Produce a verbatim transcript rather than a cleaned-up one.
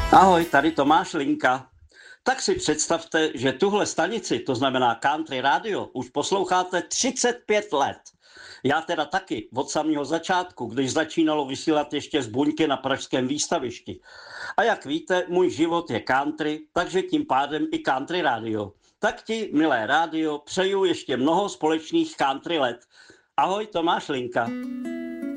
Ahoj, tady Tomáš Linka. Tak si představte, že tuhle stanici, to znamená Country Radio, už posloucháte třicet pět let. Já teda taky od samého začátku, když začínalo vysílat ještě z buňky na pražském výstavišti. A jak víte, můj život je country, takže tím pádem i Country Radio. Tak ti, milé rádio, přeju ještě mnoho společných country let. Ahoj, Tomáš Linka.